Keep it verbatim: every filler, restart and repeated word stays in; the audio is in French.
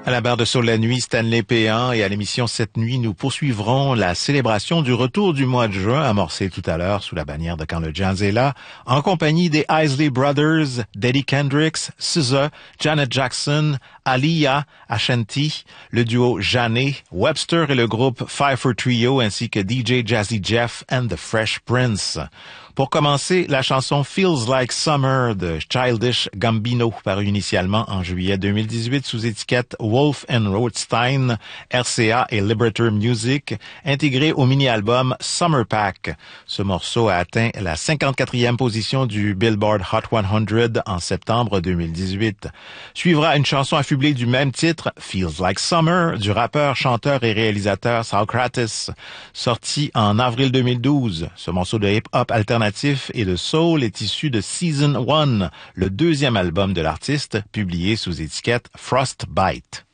À la barre de Soul la nuit, Stanley Péan, et à l'émission Cette nuit, nous poursuivrons la célébration du retour du mois de juin, amorcée tout à l'heure sous la bannière de Quand le Jazz est là, en compagnie des Isley Brothers, d'Eddie Kendricks, S Z A, Janet Jackson, Aaliyah, Ashanti, le duo Jané, Webster et le groupe Pfeiffer Trio, ainsi que D J Jazzy Jeff and the Fresh Prince. Pour commencer, la chanson Feels Like Summer de Childish Gambino, parue initialement en juillet deux mille dix-huit sous étiquette Wolf and Rothstein, R C A et Liberator Music, intégré au mini-album Summer Pack. Ce morceau a atteint la cinquante-quatrième position du Billboard Hot cent en septembre deux mille dix-huit. Suivra une chanson affublée du même titre, Feels Like Summer, du rappeur, chanteur et réalisateur Saukrates, sorti en avril deux mille douze. Ce morceau de hip-hop alternatif et de soul est issu de Season one, le deuxième album de l'artiste, publié sous étiquette Frostbite.